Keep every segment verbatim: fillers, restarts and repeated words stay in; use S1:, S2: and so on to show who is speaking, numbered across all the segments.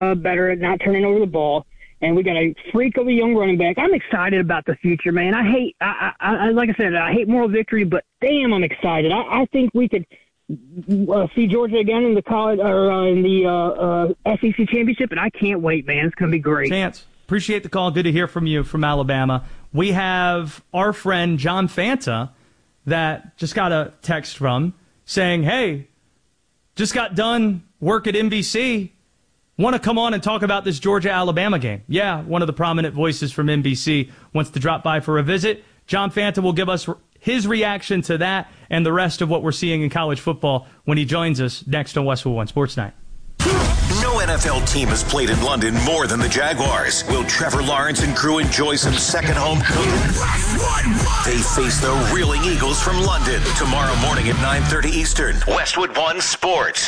S1: uh, better at not turning over the ball. And we got a freak of a young running back. I'm excited about the future, man. I hate, I, I, I like I said, I hate moral victory, but damn, I'm excited. I, I think we could uh, see Georgia again in the college or uh, in the uh, uh, S E C championship, and I can't wait, man. It's going to be great.
S2: Chance, appreciate the call. Good to hear from you from Alabama. We have our friend John Fanta that just got a text from saying, "Hey, just got done work at N B C. Want to come on and talk about this Georgia-Alabama game?" Yeah, one of the prominent voices from N B C wants to drop by for a visit. John Fanta will give us his reaction to that and the rest of what we're seeing in college football when he joins us next on Westwood One Sports Night.
S3: No N F L team has played in London more than the Jaguars. Will Trevor Lawrence and crew enjoy some second home cooking? They face the Reeling Eagles from London tomorrow morning at nine thirty Eastern. Westwood One Sports.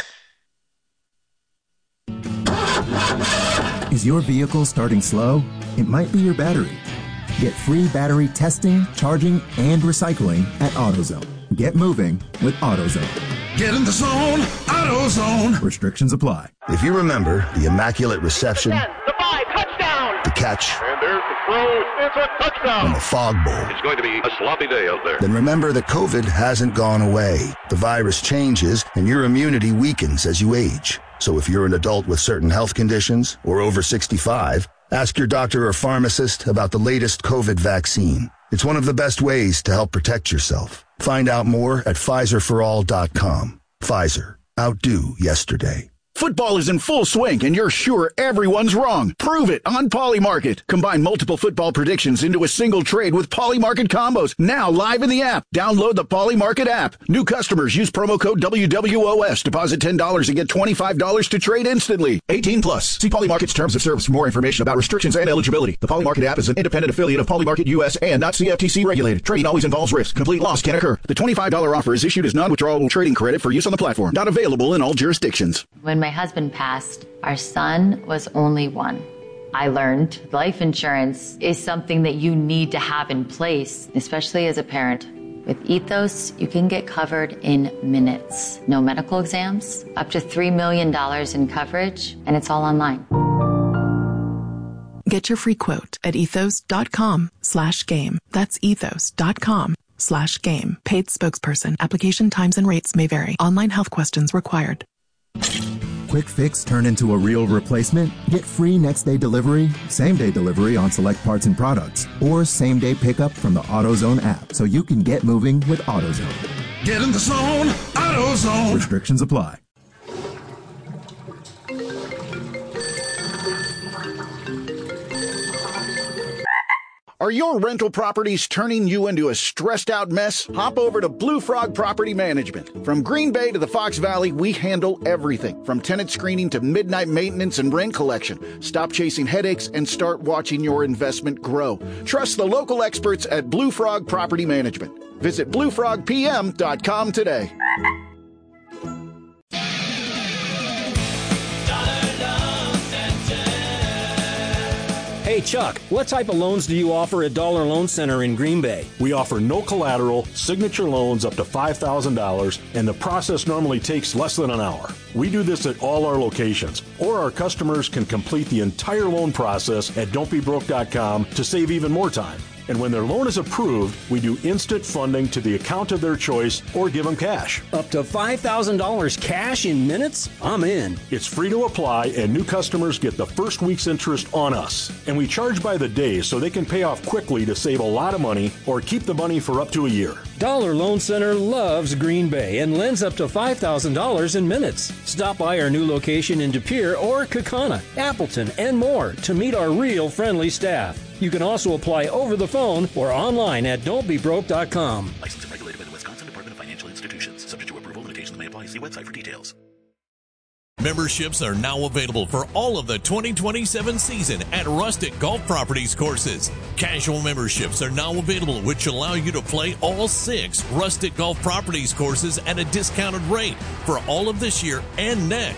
S4: Is your vehicle starting slow? It might be your battery. Get free battery testing, charging, and recycling at AutoZone. Get moving with AutoZone.
S5: Get in the zone, AutoZone.
S4: Restrictions apply.
S6: If you remember the immaculate reception,
S7: ten, the five, touchdown.
S6: The catch,
S7: and there's the throw. It's a touchdown.
S6: And the fog bowl.
S7: It's going to be a sloppy day out there.
S6: Then remember that COVID hasn't gone away. The virus changes, and your immunity weakens as you age. So if you're an adult with certain health conditions or over sixty-five, ask your doctor or pharmacist about the latest COVID vaccine. It's one of the best ways to help protect yourself. Find out more at Pfizer for all dot com. Pfizer. Outdo yesterday.
S8: Football is in full swing, and you're sure everyone's wrong. Prove it on Polymarket. Combine multiple football predictions into a single trade with Polymarket combos. Now live in the app. Download the Polymarket app. New customers use promo code W W O S. Deposit ten dollars and get twenty-five dollars to trade instantly. eighteen plus. See Polymarket's terms of service for more information about restrictions and eligibility. The Polymarket app is an independent affiliate of Polymarket U S and not C F T C regulated. Trading always involves risk. Complete loss can occur. The twenty-five dollars offer is issued as non-withdrawable trading credit for use on the platform. Not available in all jurisdictions.
S9: When my husband passed, our son was only one. I learned life insurance is something that you need to have in place, especially as a parent. With Ethos, you can get covered in minutes. No medical exams, up to three million dollars in coverage, and it's all online.
S10: Get your free quote at ethos.com slash game. That's ethos.com slash game. Paid spokesperson. Application times and rates may vary. Online health questions required.
S4: Quick fix turn into a real replacement? Get free next day delivery, same day delivery on select parts and products, or same day pickup from the AutoZone app so you can get moving with AutoZone.
S5: Get in the zone, AutoZone.
S4: Restrictions apply.
S8: Are your rental properties turning you into a stressed-out mess? Hop over to Blue Frog Property Management. From Green Bay to the Fox Valley, we handle everything, from tenant screening to midnight maintenance and rent collection. Stop chasing headaches and start watching your investment grow. Trust the local experts at Blue Frog Property Management. Visit blue frog p m dot com today.
S11: Hey, Chuck, what type of loans do you offer at Dollar Loan Center in Green Bay?
S12: We offer no collateral, signature loans up to five thousand dollars, and the process normally takes less than an hour. We do this at all our locations, or our customers can complete the entire loan process at don't be broke dot com to save even more time. And when their loan is approved, we do instant funding to the account of their choice or give them cash.
S11: Up to five thousand dollars cash in minutes? I'm in.
S12: It's free to apply, and new customers get the first week's interest on us. And we charge by the day so they can pay off quickly to save a lot of money or keep the money for up to a year.
S11: Dollar Loan Center loves Green Bay and lends up to five thousand dollars in minutes. Stop by our new location in De Pere or Kaukauna, Appleton, and more to meet our real friendly staff. You can also apply over the phone or online at don't be broke dot com.
S13: Licensed and regulated by the Wisconsin Department of Financial Institutions. Subject to approval, limitations may apply. See website for details.
S14: Memberships are now available for all of the twenty twenty-seven season at Rustic Golf Properties courses. Casual memberships are now available, which allow you to play all six Rustic Golf Properties courses at a discounted rate for all of this year and next.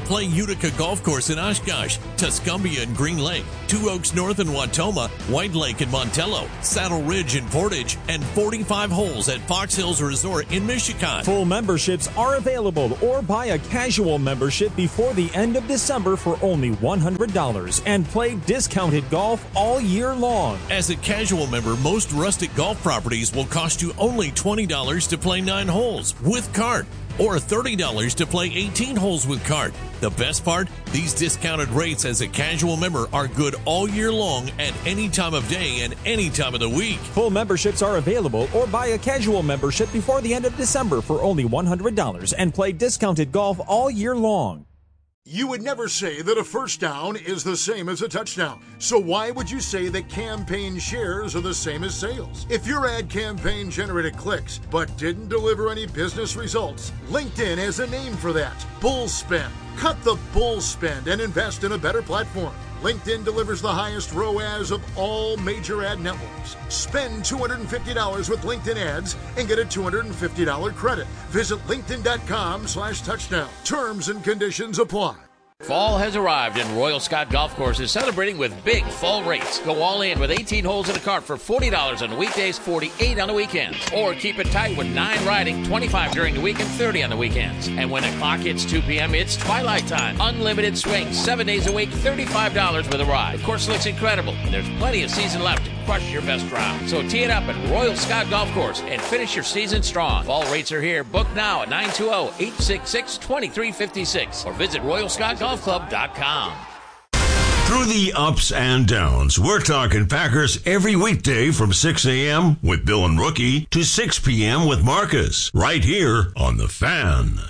S14: play Utica Golf Course in Oshkosh, Tuscumbia and Green Lake, Two Oaks North in Watoma, White Lake in Montello, Saddle Ridge in Portage, and forty-five holes at Fox Hills Resort in Michigan.
S15: Full memberships are available, or buy a casual membership before the end of December for only one hundred dollars and play discounted golf all year long.
S14: As a casual member, most Rustic Golf properties will cost you only twenty dollars to play nine holes with cart, or thirty dollars to play eighteen holes with cart. The best part? These discounted rates as a casual member are good all year long at any time of day and any time of the week.
S15: Full memberships are available, or buy a casual membership before the end of December for only one hundred dollars and play discounted golf all year long.
S16: You would never say that a first down is the same as a touchdown. So why would you say that campaign shares are the same as sales? If your ad campaign generated clicks but didn't deliver any business results, LinkedIn has a name for that: bull spend. Cut the bull spend and invest in a better platform. LinkedIn delivers the highest R O A S of all major ad networks. Spend two hundred fifty dollars with LinkedIn ads and get a two hundred fifty dollars credit. Visit linkedin.com slash touchdown. Terms and conditions apply.
S17: Fall has arrived and Royal Scott Golf Course is celebrating with big fall rates. Go all in with eighteen holes in a cart for forty dollars on the weekdays, forty-eight dollars on the weekends. Or keep it tight with nine riding, twenty-five dollars during the week and thirty dollars on the weekends. And when the clock hits two p.m., it's twilight time. Unlimited swings, seven days a week, thirty-five dollars with a ride. The course looks incredible, and there's plenty of season left to crush your best round. So tee it up at Royal Scott Golf Course and finish your season strong. Fall rates are here. Book now at nine two zero, eight six six, two three five six or visit royal scott golf club dot com.
S18: Through the ups and downs, we're talking Packers every weekday from six a.m. with Bill and Rookie to six p.m. with Marcus, right here on The Fan.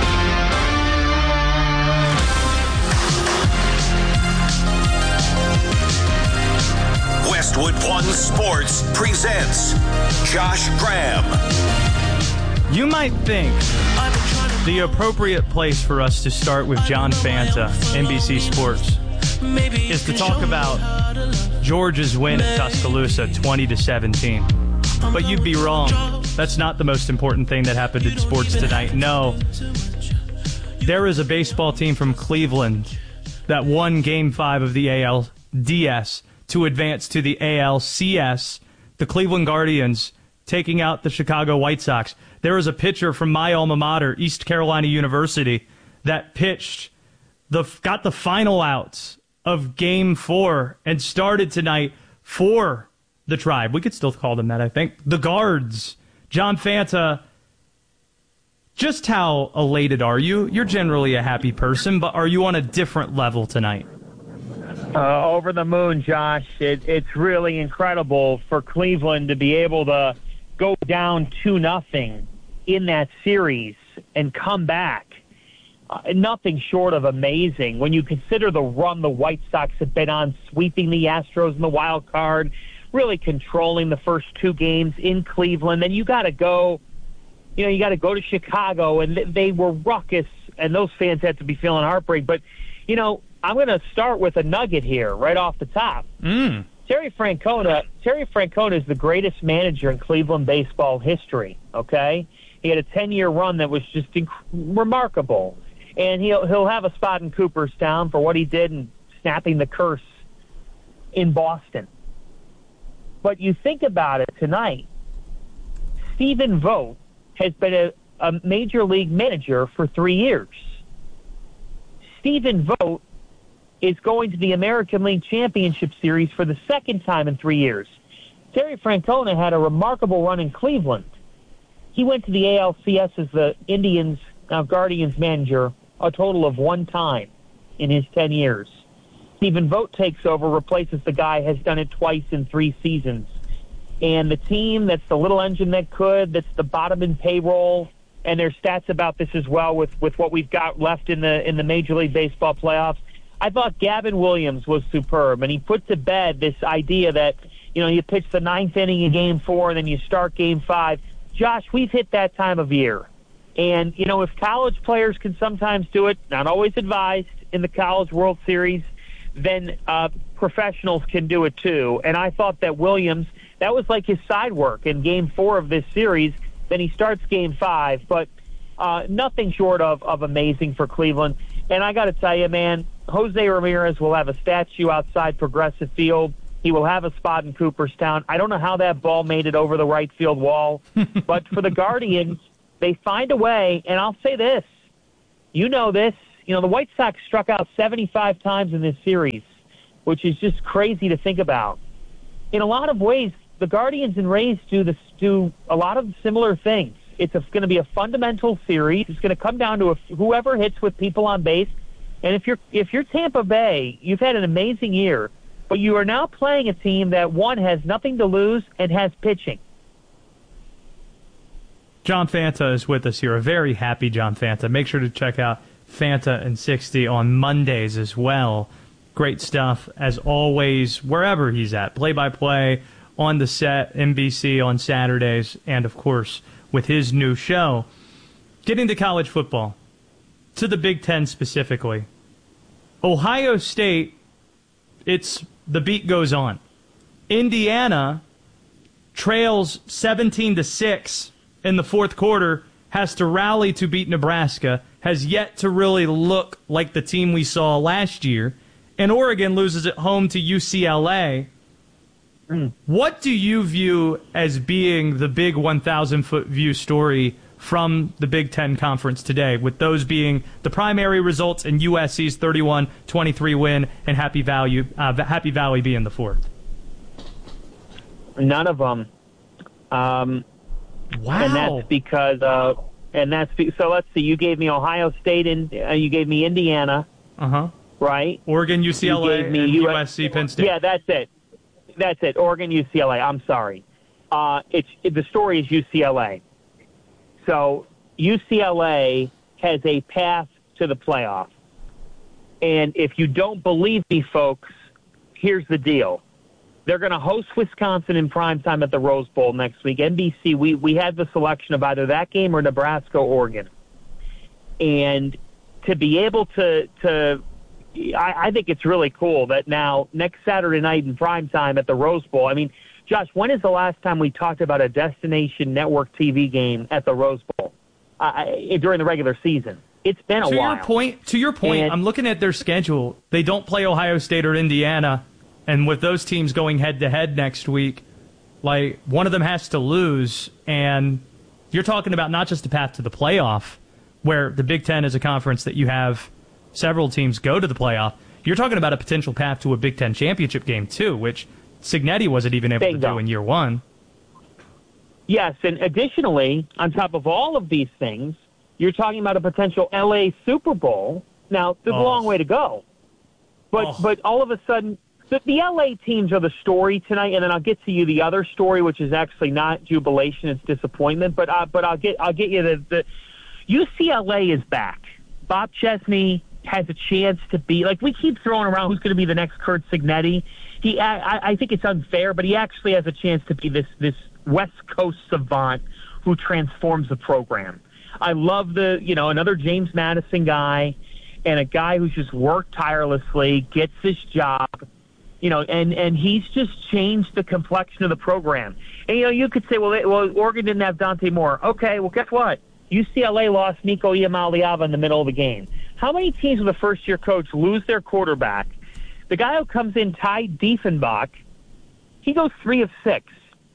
S3: Westwood One Sports presents Josh Graham.
S2: You might think the appropriate place for us to start with John Fanta, N B C Sports, is to talk about Georgia's win at Tuscaloosa, twenty to seventeen. But you'd be wrong. That's not the most important thing that happened in sports tonight. No. There is a baseball team from Cleveland that won Game five of the A L D S to advance to the A L C S, the Cleveland Guardians taking out the Chicago White Sox. There was a pitcher from my alma mater, East Carolina University, that pitched, the got the final outs of Game four and started tonight for the Tribe. We could still call them that, I think. The Guards. John Fanta, just how elated are you? You're generally a happy person, but are you on a different level tonight?
S19: Uh, over the moon, Josh. It, it's really incredible for Cleveland to be able to go down two nothing in that series and come back. Uh, nothing short of amazing. When you consider the run the White Sox have been on, sweeping the Astros in the wild card, really controlling the first two games in Cleveland, then you got to go. You know, you got to go to Chicago, and th- they were ruckus, and those fans had to be feeling heartbreak. But you know, I'm going to start with a nugget here right off the top.
S2: Mm.
S19: Terry Francona, Terry Francona is the greatest manager in Cleveland baseball history, okay? He had a ten-year run that was just inc- remarkable. And he'll he'll have a spot in Cooperstown for what he did in snapping the curse in Boston. But you think about it tonight, Stephen Vogt has been a, a major league manager for three years. Stephen Vogt is going to the American League Championship Series for the second time in three years. Terry Francona had a remarkable run in Cleveland. He went to the A L C S as the Indians, now Guardians manager, a total of one time in his ten years. Stephen Vogt takes over, replaces the guy, has done it twice in three seasons. And the team that's the little engine that could, that's the bottom in payroll, and there's stats about this as well with, with what we've got left in the in the Major League Baseball playoffs. I thought Gavin Williams was superb, and he put to bed this idea that, you know, you pitch the ninth inning in Game four and then you start Game five. Josh, we've hit that time of year. And, you know, if college players can sometimes do it, not always advised in the College World Series, then uh, professionals can do it too. And I thought that Williams, that was like his side work in Game four of this series. Then he starts Game five, but uh, nothing short of, of amazing for Cleveland. And I got to tell you, man, Jose Ramirez will have a statue outside Progressive Field. He will have a spot in Cooperstown. I don't know how that ball made it over the right field wall, but for the Guardians, they find a way. And I'll say this, you know this, you know, the White Sox struck out seventy-five times in this series, which is just crazy to think about. In a lot of ways, the Guardians and Rays do this, do a lot of similar things. It's going to be a fundamental series. It's going to come down to a, whoever hits with people on base. And if you're if you're Tampa Bay, you've had an amazing year, but you are now playing a team that, one, has nothing to lose and has pitching.
S2: John Fanta is with us here, a very happy John Fanta. Make sure to check out Fanta and sixty on Mondays as well. Great stuff, as always, wherever he's at. Play-by-play, on the set, N B C on Saturdays, and, of course, with his new show. Getting to college football, to the Big Ten specifically. Ohio State, it's the beat goes on. Indiana trails seventeen to six in the fourth quarter, has to rally to beat Nebraska, has yet to really look like the team we saw last year, and Oregon loses at home to U C L A. Mm. What do you view as being the big one thousand foot view story from the Big Ten Conference today, with those being the primary results and U S C's thirty-one twenty-three win and Happy Valley, uh, Happy Valley being the fourth?
S19: None of them. Um,
S2: wow.
S19: And that's because, uh, and that's be, so let's see, you gave me Ohio State and uh, you gave me Indiana.
S2: Uh-huh.
S19: Right?
S2: Oregon, U C L A, and U S C, Penn State.
S19: Yeah, that's it. That's it. Oregon, U C L A. I'm sorry. Uh, it's it, the story is U C L A. So U C L A has a path to the playoff. And if you don't believe me, folks, here's the deal. They're going to host Wisconsin in primetime at the Rose Bowl next week. N B C, we, we had the selection of either that game or Nebraska, Oregon. And to be able to, to I, I think it's really cool that now next Saturday night in primetime at the Rose Bowl, I mean, Josh, when is the last time we talked about a destination network T V game at the Rose Bowl uh, during the regular season? It's been a
S2: to
S19: while.
S2: Your point, to your point, and I'm looking at their schedule. They don't play Ohio State or Indiana, and with those teams going head-to-head next week, like, one of them has to lose, and you're talking about not just the path to the playoff, where the Big Ten is a conference that you have several teams go to the playoff. You're talking about a potential path to a Big Ten championship game, too, which Cignetti wasn't even able
S19: Bingo.
S2: to do in year one.
S19: Yes, and additionally, on top of all of these things, you're talking about a potential L A Super Bowl. Now, there's
S2: Oh.
S19: a long way to go. But
S2: Oh.
S19: but all of a sudden, the, the L A teams are the story tonight, and then I'll get to you the other story, which is actually not jubilation, it's disappointment. But uh, but I'll get I'll get you the, the U C L A is back. Bob Chesney has a chance to be, like, we keep throwing around who's going to be the next Curt Cignetti. He, I, I think it's unfair, but he actually has a chance to be this, this West Coast savant who transforms the program. I love the, you know, another James Madison guy and a guy who's just worked tirelessly, gets this job, you know, and, and he's just changed the complexion of the program. And, you know, you could say, well, they, well, Oregon didn't have Dante Moore. Okay, well, guess what? U C L A lost Nico Iamaleava in the middle of the game. How many teams with a first-year coach lose their quarterback? The guy who comes in, Ty Diefenbach, he goes three of six.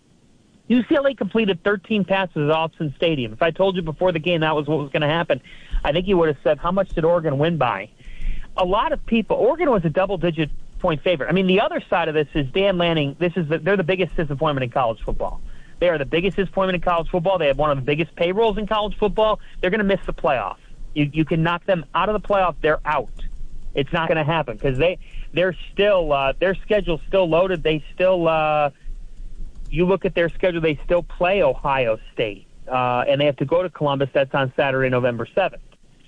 S19: U C L A completed thirteen passes at Austin Stadium. If I told you before the game that was what was going to happen, I think you would have said, how much did Oregon win by? A lot of people, Oregon was a double-digit point favorite. I mean, the other side of this is Dan Lanning. This is the, they're the biggest disappointment in college football. They are the biggest disappointment in college football. They have one of the biggest payrolls in college football. They're going to miss the playoff. You, you can knock them out of the playoff, they're out. It's not going to happen because they, they're still, uh, their schedule's still loaded. They still, uh, you look at their schedule, they still play Ohio State. Uh, and they have to go to Columbus. That's on Saturday, November seventh.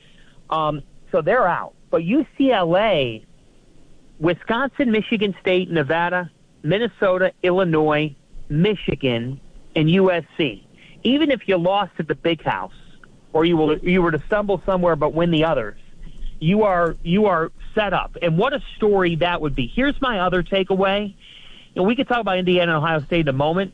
S19: Um, so they're out. But U C L A, Wisconsin, Michigan State, Nevada, Minnesota, Illinois, Michigan, and U S C. Even if you lost at the Big House, or you will you were to stumble somewhere but win the others, you are you are set up. And what a story that would be. Here's my other takeaway. You know, we could talk about Indiana and Ohio State in a moment.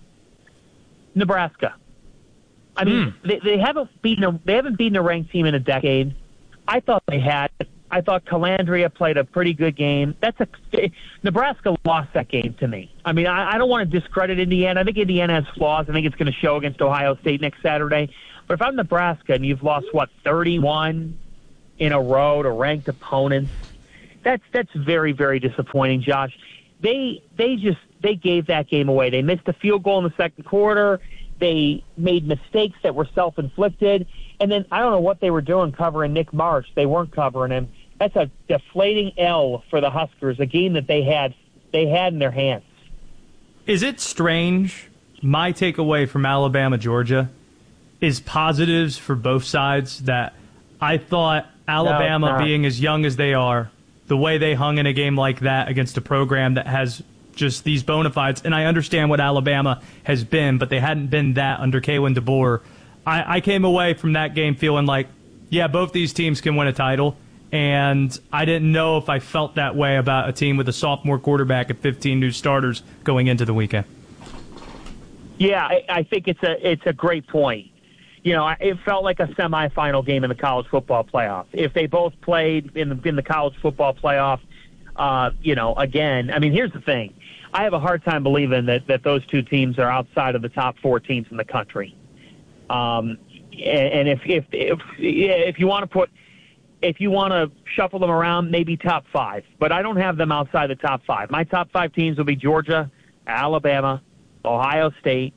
S19: Nebraska. I mean, mm. they, they haven't beaten a, they haven't beaten a ranked team in a decade. I thought they had. I thought Calandria played a pretty good game. That's a Nebraska lost that game to me. I mean, I, I don't want to discredit Indiana. I think Indiana has flaws. I think it's going to show against Ohio State next Saturday. But if I'm Nebraska and you've lost, what, thirty-one in a row to ranked opponents, that's that's very, very disappointing, Josh. They they just they gave that game away. They missed a field goal in the second quarter. They made mistakes that were self-inflicted. And then I don't know what they were doing covering Nick Marsh. They weren't covering him. That's a deflating L for the Huskers, a game that they had they had in their hands.
S2: Is it strange? My takeaway from Alabama, Georgia, is positives for both sides. That I thought Alabama,
S19: no,
S2: being as young as they are, the way they hung in a game like that against a program that has just these bona fides, and I understand what Alabama has been, but they hadn't been that under Kalen DeBoer. I, I came away from that game feeling like, yeah, both these teams can win a title, and I didn't know if I felt that way about a team with a sophomore quarterback and fifteen new starters going into the weekend.
S19: Yeah, I, I think it's a it's a great point. You know, it felt like a semifinal game in the college football playoff. If they both played in the, in the college football playoff, uh, you know, again, I mean, here's the thing. I have a hard time believing that, that those two teams are outside of the top four teams in the country. Um, and, and if, if, if, if you want to put, if you want to shuffle them around, maybe top five, but I don't have them outside the top five. My top five teams will be Georgia, Alabama, Ohio State,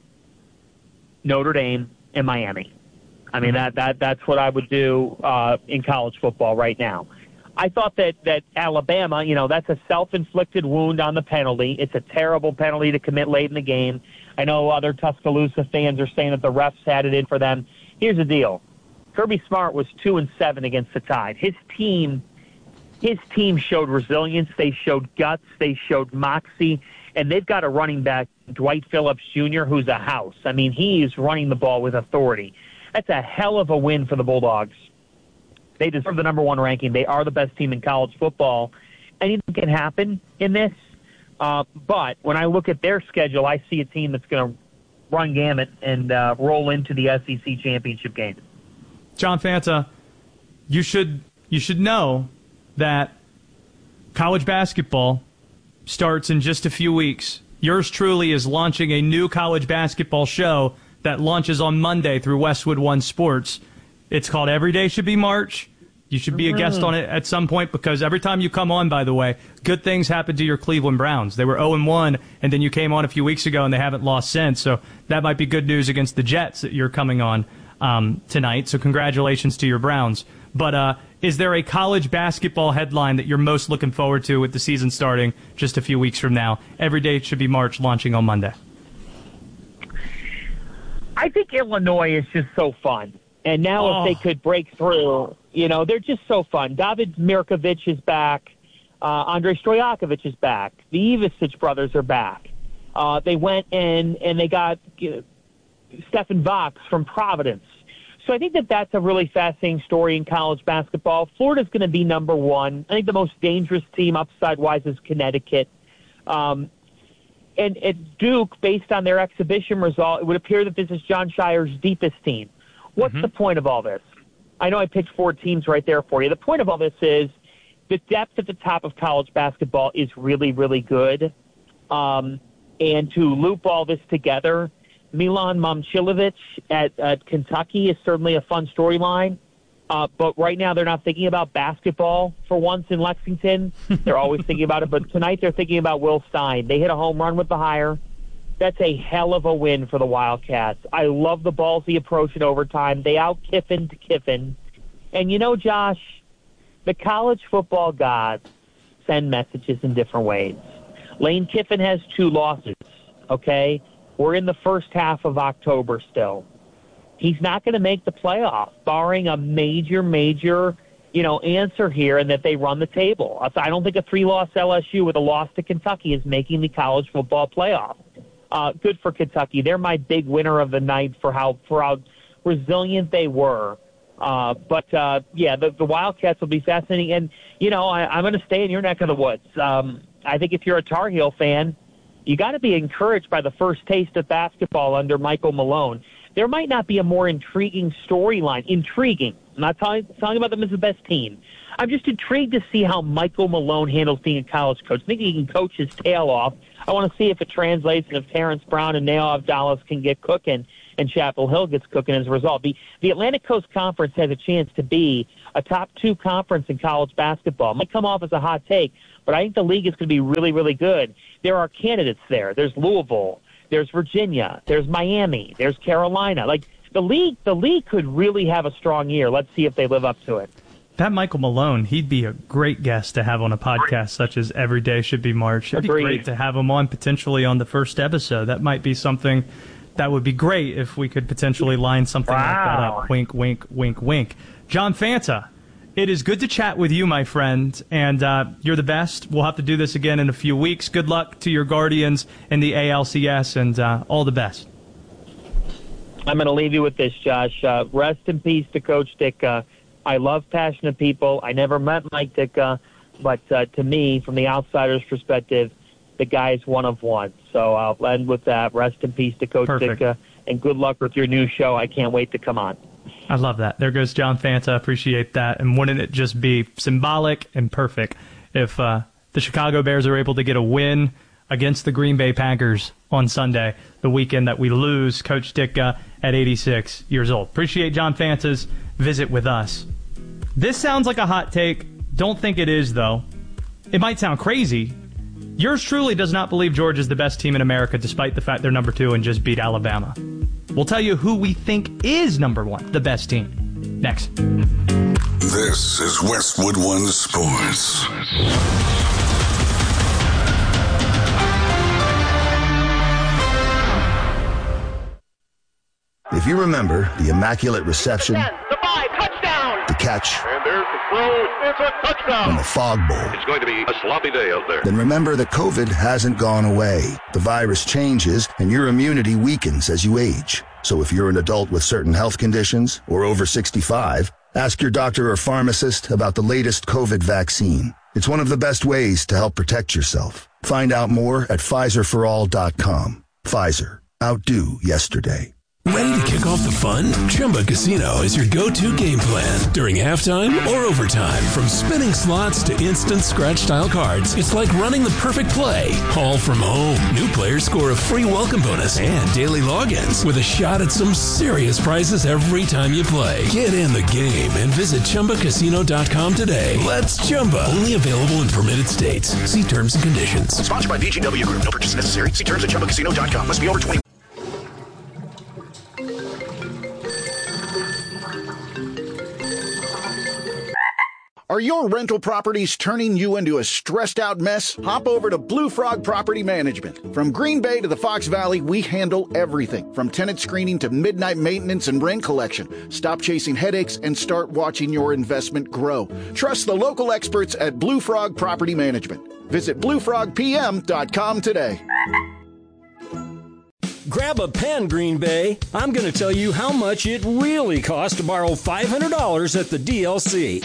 S19: Notre Dame, and Miami. I mean, that, that that's what I would do uh, in college football right now. I thought that, that Alabama, you know, that's a self-inflicted wound on the penalty. It's a terrible penalty to commit late in the game. I know other Tuscaloosa fans are saying that the refs had it in for them. Here's the deal. Kirby Smart was two and seven against the Tide. His team, his team showed resilience. They showed guts. They showed moxie. And they've got a running back, Dwight Phillips Junior, who's a house. I mean, he is running the ball with authority. That's a hell of a win for the Bulldogs. They deserve the number one ranking. They are the best team in college football. Anything can happen in this. Uh, but when I look at their schedule, I see a team that's going to run gamut and uh, roll into the S E C championship game.
S2: John Fanta, you should you should know that college basketball starts in just a few weeks. Yours truly is launching a new college basketball show that launches on Monday through Westwood One Sports. It's called Every Day Should Be March. You should be a guest on it at some point because every time you come on, by the way, good things happen to your Cleveland Browns. They were oh and one, and then you came on a few weeks ago, and they haven't lost since. So that might be good news against the Jets that you're coming on um, tonight. So congratulations to your Browns. But uh, is there a college basketball headline that you're most looking forward to with the season starting just a few weeks from now? Every Day Should Be March launching on Monday.
S19: I think Illinois is just so fun. And now
S2: oh.
S19: if they could break through, you know, they're just so fun. David Mirkovic is back. Uh, Andrei Stojakovic is back. The Ivisic brothers are back. Uh, they went and, and they got you know, Stephen Vox from Providence. So I think that that's a really fascinating story in college basketball. Florida's going to be number one. I think the most dangerous team upside-wise is Connecticut. Um, and at Duke, based on their exhibition result, it would appear that this is Jon Scheyer's deepest team. What's mm-hmm. the point of all this? I know I picked four teams right there for you. The point of all this is the depth at the top of college basketball is really, really good. Um, and to loop all this together, Milan Momcilovic at, at Kentucky is certainly a fun storyline. Uh, but right now they're not thinking about basketball for once in Lexington. They're always thinking about it. But tonight they're thinking about Will Stein. They hit a home run with the hire. That's a hell of a win for the Wildcats. I love the ballsy approach in overtime. They out-Kiffin to Kiffin. And you know, Josh, the college football gods send messages in different ways. Lane Kiffin has two losses, okay? We're in the first half of October still. He's not going to make the playoff, barring a major, major, you know, answer here and that they run the table. I don't think a three-loss L S U with a loss to Kentucky is making the college football playoff. Uh, good for Kentucky. They're my big winner of the night for how for how resilient they were. Uh, but, uh, yeah, the, the Wildcats will be fascinating. And, you know, I, I'm going to stay in your neck of the woods. Um, I think if you're a Tar Heel fan, you got to be encouraged by the first taste of basketball under Michael Malone. there might not be a more intriguing storyline. Intriguing. I'm not talking, talking about them as the best team. I'm just intrigued to see how Michael Malone handles being a college coach. I think he can coach his tail off. I want to see if it translates and if Terrence Brown and Nao Abdallah can get cooking and Chapel Hill gets cooking as a result. The, the Atlantic Coast Conference has a chance to be a top two conference in college basketball. It might come off as a hot take, but I think the league is going to be really, really good. There are candidates there. There's Louisville. There's Virginia. There's Miami. There's Carolina. Like, the league, the league could really have a strong year. Let's see if they live up to it.
S2: That Michael Malone, he'd be a great guest to have on a podcast such as Every Day Should Be March. It'd
S19: Agreed.
S2: be great to have him on potentially on the first episode. That might be something that would be great if we could potentially line something
S19: wow.
S2: like that up. Wink, wink, wink, wink. John Fanta, it is good to chat with you, my friend, and uh, you're the best. We'll have to do this again in a few weeks. Good luck to your Guardians in the A L C S, and uh, all the best.
S19: I'm going to leave you with this, Josh. Uh, rest in peace to Coach Ditka. I love passionate people. I never met Mike Ditka, but uh, to me, from the outsider's perspective, the guy is one of one. So I'll end with that. Rest in peace to Coach
S2: Perfect.
S19: Ditka, and good luck with your new show. I can't wait to come on.
S2: I love that. There goes John Fanta. Appreciate that. And wouldn't it just be symbolic and perfect if uh, the Chicago Bears are able to get a win against the Green Bay Packers on Sunday, the weekend that we lose Coach Ditka at eighty-six years old. Appreciate John Fanta's visit with us. This sounds like a hot take. Don't think it is, though. It might sound crazy. Yours truly does not believe Georgia's the best team in America, despite the fact they're number two and just beat Alabama. We'll tell you who we think is number one, the best team. Next.
S5: This is Westwood One Sports.
S6: If you remember the Immaculate Reception,
S7: The five, touchdown!
S6: the catch,
S7: And there's the throw. It's a touchdown!
S6: and the Fog Bowl,
S7: It's going to be a sloppy day out there.
S6: then remember that COVID hasn't gone away. The virus changes, and your immunity weakens as you age. So if you're an adult with certain health conditions or over sixty-five, ask your doctor or pharmacist about the latest COVID vaccine. It's one of the best ways to help protect yourself. Find out more at Pfizer for all dot com. Pfizer. Outdo yesterday.
S20: Ready to kick off the fun? Chumba Casino is your go-to game plan. During halftime or overtime, from spinning slots to instant scratch-style cards, it's like running the perfect play, all from home. New players score a free welcome bonus and daily logins with a shot at some serious prizes every time you play. Get in the game and visit Chumba Casino dot com today. Let's Chumba. Only available in permitted states. See terms and conditions.
S8: Sponsored by V G W Group. No purchase necessary. See terms at Chumba Casino dot com. Must be over twenty. Are your rental properties turning you into a stressed out mess? Hop over to Blue Frog Property Management. From Green Bay to the Fox Valley, we handle everything from tenant screening to midnight maintenance and rent collection. Stop chasing headaches and start watching your investment grow. Trust the local experts at Blue Frog Property Management. Visit blue frog p m dot com today.
S11: Grab a pen, Green Bay. I'm going to tell you how much it really costs to borrow five hundred dollars at the D L C.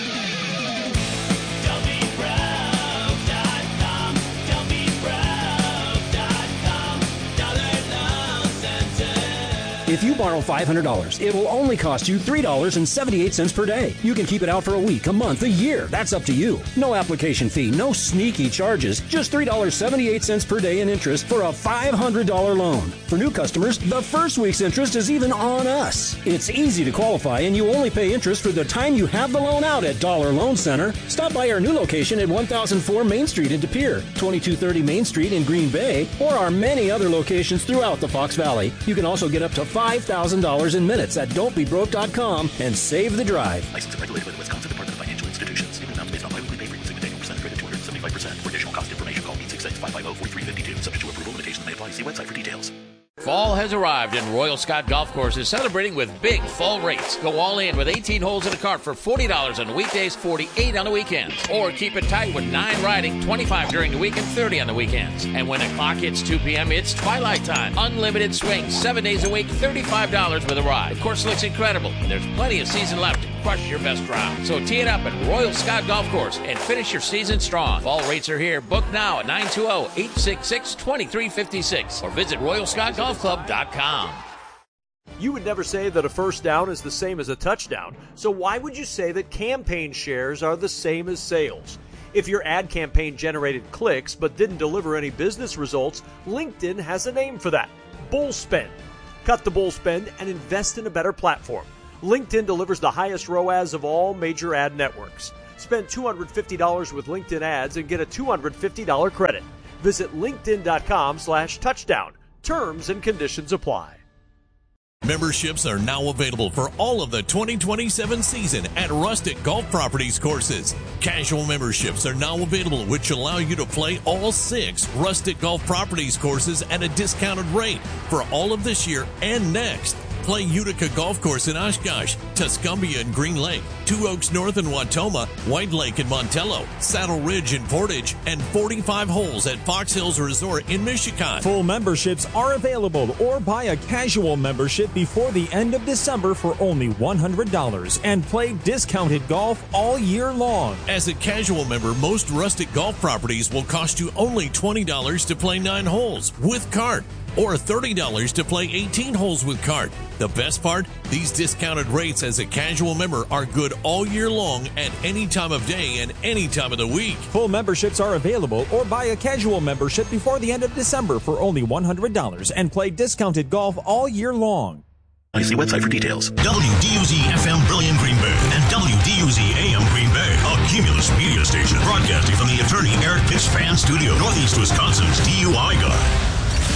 S11: If you borrow five hundred dollars, it will only cost you three dollars and seventy-eight cents per day. You can keep it out for a week, a month, a year. That's up to you. No application fee, no sneaky charges. Just three dollars and seventy-eight cents per day in interest for a five hundred dollars loan. For new customers, the first week's interest is even on us. It's easy to qualify, and you only pay interest for the time you have the loan out at Dollar Loan Center. Stop by our new location at one thousand four Main Street in De Pere, twenty-two thirty Main Street in Green Bay, or our many other locations throughout the Fox Valley. You can also get up to five thousand dollars in minutes at don't be broke dot com and save the drive.
S13: Licensed and regulated by the Wisconsin Department of Financial Institutions. Given amounts based on biweekly pay frequency with annual percent credit two hundred seventy-five percent. For additional cost information, call eight six six, five five zero, four three five two. Subject to approval, limitations may apply. See website for details.
S17: Fall has arrived and Royal Scott Golf Courses celebrating with big fall rates. Go all in with eighteen holes in a cart for forty dollars on weekdays, forty-eight dollars on the weekends. Or keep it tight with nine riding, twenty-five dollars during the week and thirty dollars on the weekends. And when the clock hits two p.m., it's twilight time. Unlimited swings, seven days a week, thirty-five dollars with a ride. The course looks incredible, and there's plenty of season left to crush your best round. So tee it up at Royal Scott Golf Course and finish your season strong. Fall rates are here. Book now at nine two zero, eight six six, two three five six or visit royal scott golf club dot com.
S21: You would never say that a first down is the same as a touchdown, so why would you say that campaign shares are the same as sales? If your ad campaign generated clicks but didn't deliver any business results, LinkedIn has a name for that: bull spend. Cut the bull spend and invest in a better platform. LinkedIn delivers the highest R O A S of all major ad networks. Spend two hundred fifty dollars with LinkedIn ads and get a two hundred fifty dollars credit. Visit linkedin.com slash touchdown. Terms and conditions apply.
S14: Memberships are now available for all of the twenty twenty-seven season at Rustic Golf Properties courses. Casual memberships are now available, which allow you to play all six Rustic Golf Properties courses at a discounted rate for all of this year and next. Play Utica Golf Course in Oshkosh, Tuscumbia and Green Lake, Two Oaks North in Watoma, White Lake in Montello, Saddle Ridge in Portage, and forty-five holes at Fox Hills Resort in Michigan.
S15: Full memberships are available, or buy a casual membership before the end of December for only one hundred dollars and play discounted golf all year long.
S14: As a casual member, most Rustic Golf Properties will cost you only twenty dollars to play nine holes with cart, or thirty dollars to play eighteen holes with cart. The best part? These discounted rates as a casual member are good all year long at any time of day and any time of the week.
S15: Full memberships are available, or buy a casual membership before the end of December for only one hundred dollars and play discounted golf all year long.
S13: See website for details.
S18: W D U Z F M Brilliant Green Bay and W D U Z A M Green Bay, a Cumulus media station broadcasting from the attorney Eric Pitts Fan Studio, Northeast Wisconsin's D U I guy.